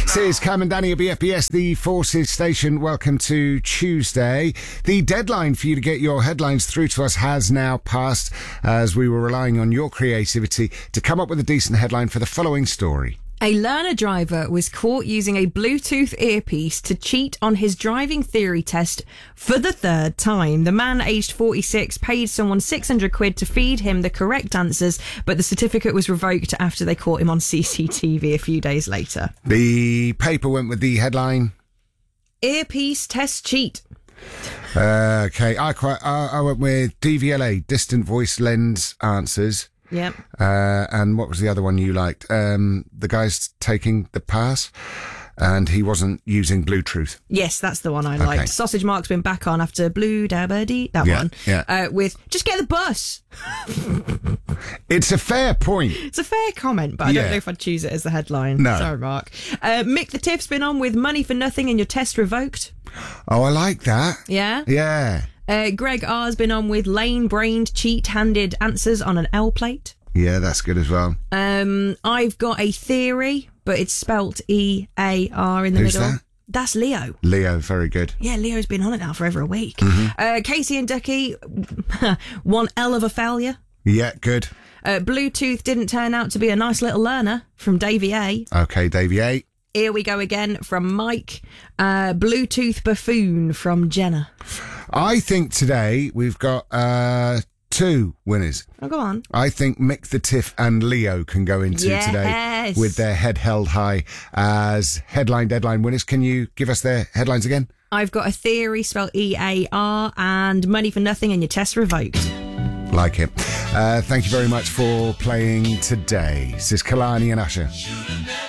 This is Cam and Danny at BFBS, the Forces Station. Welcome to Tuesday. The deadline for you to get your headlines through to us has now passed, as we were relying on your creativity to come up with a decent headline for the following story. A learner driver was caught using a Bluetooth earpiece to cheat on his driving theory test for the third time. The man, aged 46, paid someone £600 to feed him the correct answers, but the certificate was revoked after they caught him on CCTV a few days later. The paper went with the headline, Earpiece test cheat. Okay, I went with DVLA, distant voice lens answers. Yep. And what was the other one you liked? The guy's taking the pass and he wasn't using Bluetooth. Yes, that's the one I liked. Okay. Sausage Mark's been back on after Blue Dabba Dee, that one. Yeah. With, just get the bus. It's a fair point. It's a fair comment, but I don't know if I'd choose it as the headline. No. Sorry, Mark. Mick the Tiff's been on with money for nothing and your test revoked. Oh, I like that. Yeah? Yeah. Greg R's been on with lane-brained, cheat-handed answers on an L plate. Yeah, that's good as well. I've got a theory, but it's spelt E-A-R in the Who's middle. that? That's Leo. Leo, very good. Yeah, Leo's been on it now for over a week. Mm-hmm. Casey and Ducky, one L of a failure. Yeah, good. Bluetooth didn't turn out to be a nice little learner from Davey A. Okay, Davey A. Here we go again from Mike. Bluetooth buffoon from Jenna. I think today we've got two winners. Oh, go on. I think Mick the Tiff and Leo can go into today with their head held high as headline deadline winners. Can you give us their headlines again? I've got a theory spelled E-A-R and money for nothing and your test revoked. Like it. Thank you very much for playing today. This is Kalani and Usher.